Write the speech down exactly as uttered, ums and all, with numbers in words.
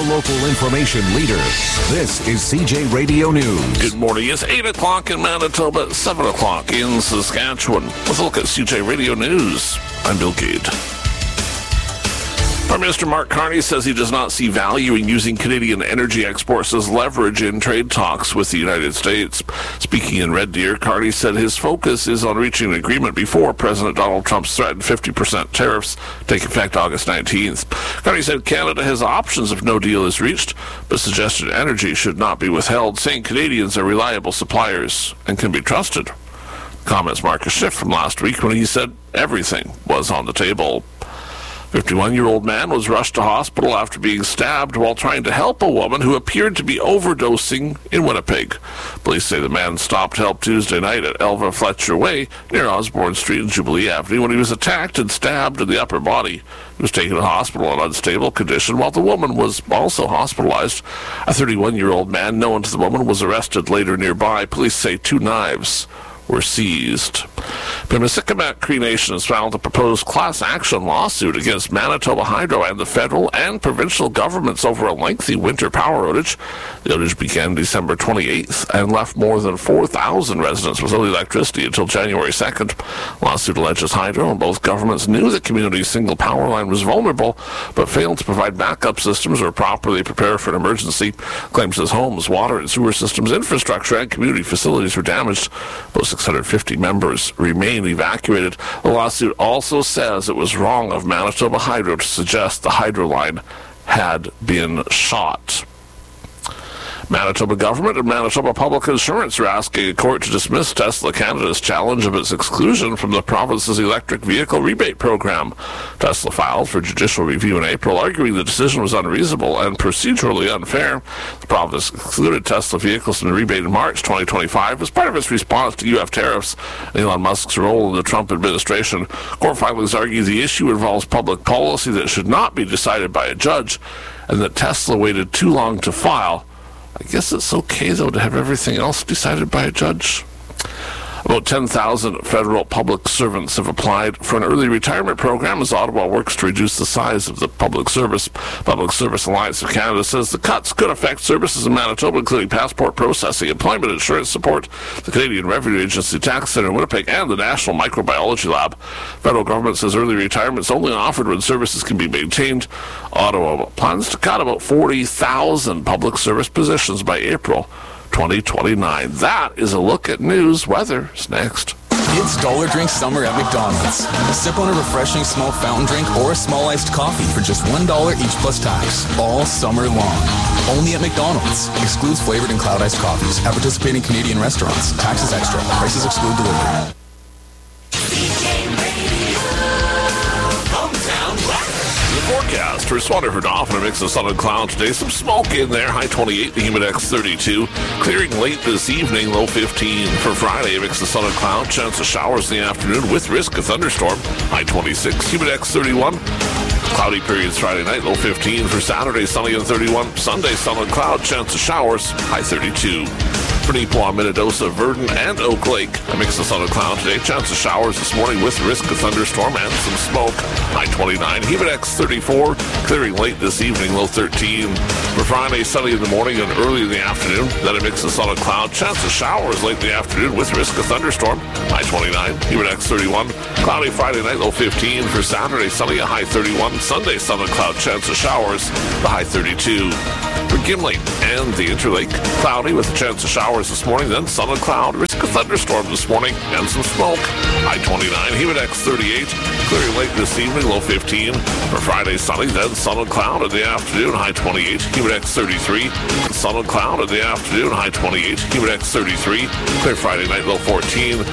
the local information leader. This is C J Radio News. Good morning. It's eight o'clock in Manitoba, seven o'clock in Saskatchewan. Let's look at C J Radio News. I'm Bill Gade. Prime Minister Mark Carney says he does not see value in using Canadian energy exports as leverage in trade talks with the United States. Speaking in Red Deer, Carney said his focus is on reaching an agreement before President Donald Trump's threatened fifty percent tariffs take effect August nineteenth. Carney said Canada has options if no deal is reached, but suggested energy should not be withheld, saying Canadians are reliable suppliers and can be trusted. Comments mark a shift from last week when he said everything was on the table. fifty-one-year-old man was rushed to hospital after being stabbed while trying to help a woman who appeared to be overdosing in Winnipeg. Police say the man stopped help Tuesday night at Elva Fletcher Way near Osborne Street and Jubilee Avenue when he was attacked and stabbed in the upper body. He was taken to hospital in unstable condition while the woman was also hospitalized. A thirty-one-year-old man known to the woman was arrested later nearby. Police say two knives were seized. Pimicikamat Cree Nation has filed a proposed class action lawsuit against Manitoba Hydro and the federal and provincial governments over a lengthy winter power outage. The outage began December twenty-eighth and left more than four thousand residents without electricity until January second. Lawsuit alleges Hydro and both governments knew the community's single power line was vulnerable, but failed to provide backup systems or properly prepare for an emergency. Claims his homes, water and sewer systems, infrastructure, and community facilities were damaged. About six hundred fifty members remain evacuated. The lawsuit also says it was wrong of Manitoba Hydro to suggest the hydro line had been shot. Manitoba government and Manitoba Public Insurance are asking a court to dismiss Tesla Canada's challenge of its exclusion from the province's electric vehicle rebate program. Tesla filed for judicial review in April, arguing the decision was unreasonable and procedurally unfair. The province excluded Tesla vehicles from the rebate in March twenty twenty-five as part of its response to U S tariffs and Elon Musk's role in the Trump administration. Court filings argue the issue involves public policy that should not be decided by a judge and that Tesla waited too long to file. I guess it's okay, though, to have everything else decided by a judge. About ten thousand federal public servants have applied for an early retirement program as Ottawa works to reduce the size of the public service. Public Service Alliance of Canada says the cuts could affect services in Manitoba, including passport processing, employment insurance support, the Canadian Revenue Agency Tax Centre in Winnipeg, and the National Microbiology Lab. Federal government says early retirement is only offered when services can be maintained. Ottawa plans to cut about forty thousand public service positions by April twenty twenty-nine. That is a look at news. Weather is next. It's Dollar Drink Summer at McDonald's. Sip on a refreshing small fountain drink or a small iced coffee for just one dollar each plus tax, all summer long. Only at McDonald's. Excludes flavored and cloud iced coffees at participating Canadian restaurants. Taxes extra. Prices exclude delivery. Forecast for Swaterford off and a mix of sun and cloud today. Some smoke in there. High twenty-eight, the Humidex thirty-two. Clearing late this evening, low fifteen. For Friday, a mix of sun and cloud. Chance of showers in the afternoon with risk of thunderstorm. High twenty-six, Humidex thirty-one. Cloudy periods Friday night, low fifteen. For Saturday, sunny and thirty-one. Sunday, sun and cloud. Chance of showers. High thirty-two. For Neepawa, Minnedosa, Verdon, and Oak Lake, a mix of sun and cloud today. Chance of showers this morning with risk of thunderstorm and some smoke. High twenty-nine. Humidex thirty-four. Clearing late this evening, low thirteen. For Friday, sunny in the morning and early in the afternoon. Then a mix of sun and cloud. Chance of showers late in the afternoon with risk of thunderstorm. High twenty-nine. Humidex thirty-one. Cloudy Friday night, low fifteen. For Saturday, sunny, a high thirty-one. Sunday, sun and cloud. Chance of showers. The high thirty-two. For Gimli and the Interlake, cloudy with a chance of showers this morning, then sun and cloud. Risk of thunderstorm this morning and some smoke. High twenty-nine, Humidex thirty-eight. Clearing late this evening, low fifteen. For Friday, sunny, then sun and cloud in the afternoon. High twenty-eight, Humidex thirty-three. Sun and cloud in the afternoon. High twenty-eight, Humidex thirty-three. Clear Friday night, low fourteen.